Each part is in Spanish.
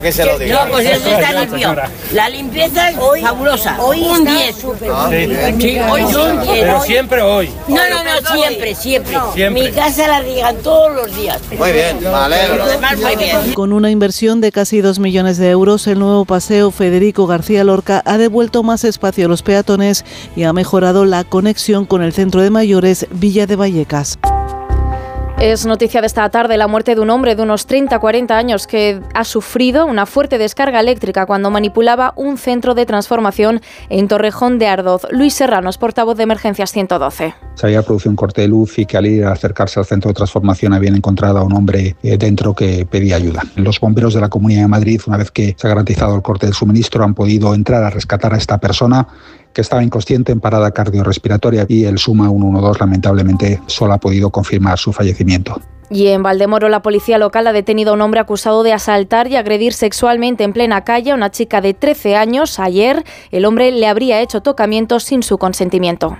Que se lo diga. No, pues eso está limpio. La limpieza es hoy, fabulosa. Hoy un 10. Sí, hoy un 10. Pero siempre hoy. No, siempre. Mi casa la riegan todos los días. Muy bien, me alegro. Además, muy bien. Con una inversión de casi 2 millones de euros, el nuevo paseo Federico García Lorca ha devuelto más espacio a los peatones y ha mejorado la conexión con el centro de mayores Villa de Vallecas. Es noticia de esta tarde la muerte de un hombre de unos 30-40 años que ha sufrido una fuerte descarga eléctrica cuando manipulaba un centro de transformación en Torrejón de Ardoz. Luis Serrano es portavoz de Emergencias 112. Se había producido un corte de luz y que al ir a acercarse al centro de transformación habían encontrado a un hombre dentro que pedía ayuda. Los bomberos de la Comunidad de Madrid, una vez que se ha garantizado el corte del suministro, han podido entrar a rescatar a esta persona que estaba inconsciente en parada cardiorrespiratoria, y el SUMA 112 lamentablemente solo ha podido confirmar su fallecimiento. Y en Valdemoro, la policía local ha detenido a un hombre acusado de asaltar y agredir sexualmente en plena calle a una chica de 13 años. Ayer, el hombre le habría hecho tocamientos sin su consentimiento.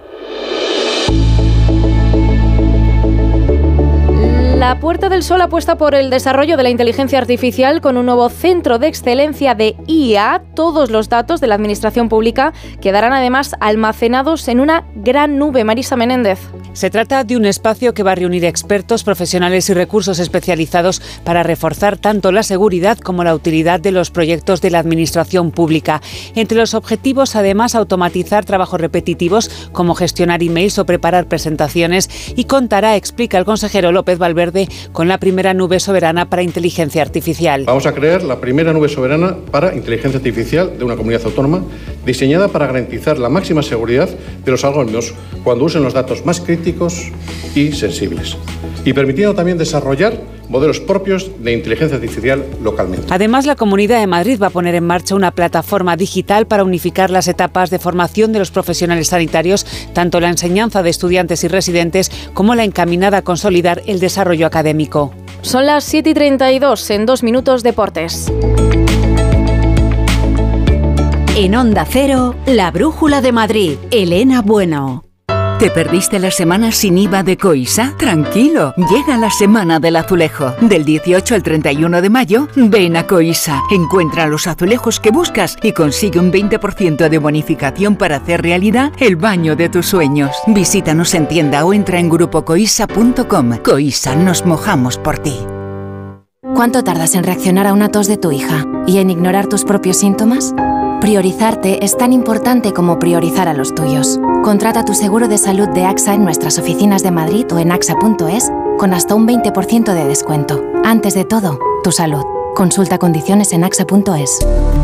La Puerta del Sol apuesta por el desarrollo de la inteligencia artificial con un nuevo centro de excelencia de IA. Todos los datos de la administración pública quedarán además almacenados en una gran nube. Marisa Menéndez. Se trata de un espacio que va a reunir expertos, profesionales y recursos especializados para reforzar tanto la seguridad como la utilidad de los proyectos de la administración pública. Entre los objetivos, además, automatizar trabajos repetitivos como gestionar emails o preparar presentaciones, y contará, explica el consejero López Valverde, con la primera nube soberana para inteligencia artificial. Vamos a crear la primera nube soberana para inteligencia artificial de una comunidad autónoma, diseñada para garantizar la máxima seguridad de los algoritmos cuando usen los datos más críticos y sensibles, y permitiendo también desarrollar modelos propios de inteligencia artificial localmente. Además, la Comunidad de Madrid va a poner en marcha una plataforma digital para unificar las etapas de formación de los profesionales sanitarios, tanto la enseñanza de estudiantes y residentes como la encaminada a consolidar el desarrollo académico. Son las 7:32, en 2 minutos deportes. En Onda Cero, la Brújula de Madrid, Elena Bueno. ¿Te perdiste la semana sin IVA de Coisa? Tranquilo, llega la Semana del Azulejo. Del 18 al 31 de mayo, ven a Coisa. Encuentra los azulejos que buscas y consigue un 20% de bonificación para hacer realidad el baño de tus sueños. Visítanos en tienda o entra en grupocoisa.com. Coisa, nos mojamos por ti. ¿Cuánto tardas en reaccionar a una tos de tu hija y en ignorar tus propios síntomas? Priorizarte es tan importante como priorizar a los tuyos. Contrata tu seguro de salud de AXA en nuestras oficinas de Madrid o en axa.es con hasta un 20% de descuento. Antes de todo, tu salud. Consulta condiciones en axa.es.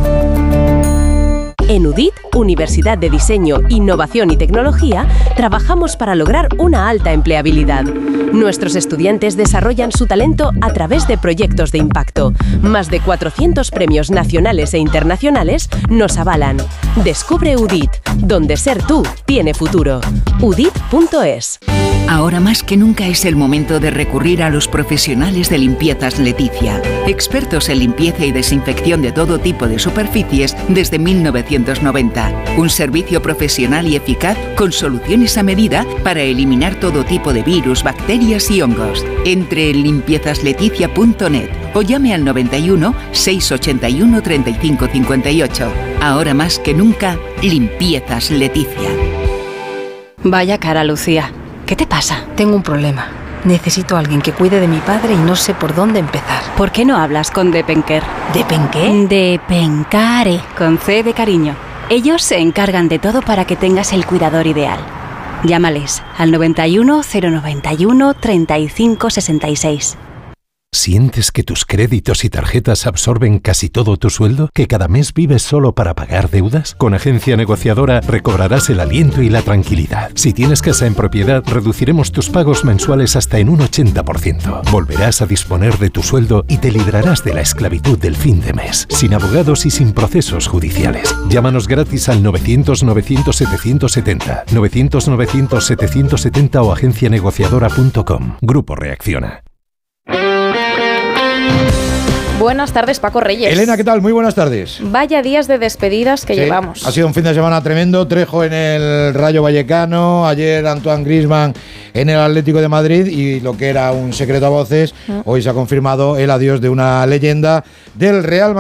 En UDIT, Universidad de Diseño, Innovación y Tecnología, trabajamos para lograr una alta empleabilidad. Nuestros estudiantes desarrollan su talento a través de proyectos de impacto. Más de 400 premios nacionales e internacionales nos avalan. Descubre UDIT, donde ser tú tiene futuro. udit.es. Ahora más que nunca es el momento de recurrir a los profesionales de Limpiezas Leticia. Expertos en limpieza y desinfección de todo tipo de superficies desde 1990. Un servicio profesional y eficaz con soluciones a medida para eliminar todo tipo de virus, bacterias y hongos. Entre en limpiezasLeticia.net o llame al 91 681 35 58. Ahora más que nunca, Limpiezas Leticia. Vaya cara, Lucía. ¿Qué te pasa? Tengo un problema. Necesito a alguien que cuide de mi padre y no sé por dónde empezar. ¿Por qué no hablas con Depenker? ¿Depenqué? Depencare, con C de cariño. Ellos se encargan de todo para que tengas el cuidador ideal. Llámales al 91 091 35 66. ¿Sientes que tus créditos y tarjetas absorben casi todo tu sueldo? ¿Que cada mes vives solo para pagar deudas? Con Agencia Negociadora recobrarás el aliento y la tranquilidad. Si tienes casa en propiedad, reduciremos tus pagos mensuales hasta en un 80%. Volverás a disponer de tu sueldo y te librarás de la esclavitud del fin de mes, sin abogados y sin procesos judiciales. Llámanos gratis al 900-900-770, 900-900-770 o agencianegociadora.com. Grupo Reacciona. Buenas tardes, Paco Reyes. Elena, ¿qué tal? Muy buenas tardes. Vaya días de despedidas que llevamos. Ha sido un fin de semana tremendo. Trejo en el Rayo Vallecano, ayer Antoine Griezmann en el Atlético de Madrid, y lo que era un secreto a voces, hoy se ha confirmado el adiós de una leyenda del Real Madrid.